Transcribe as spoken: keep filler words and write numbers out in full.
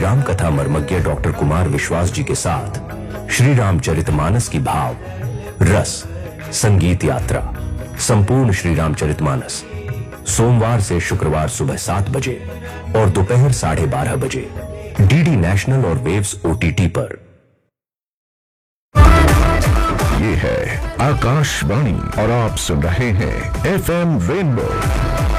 राम कथा मर्मज्ञ डॉक्टर कुमार विश्वास जी के साथ श्री रामचरितमानस की भाव रस संगीत यात्रा संपूर्ण श्री रामचरितमानस सोमवार से शुक्रवार सुबह सात बजे और दोपहर साढ़े बारह बजे डीडी नेशनल और वेव्स ओटीटी पर। ये है आकाशवाणी और आप सुन रहे हैं एफएम रेनबो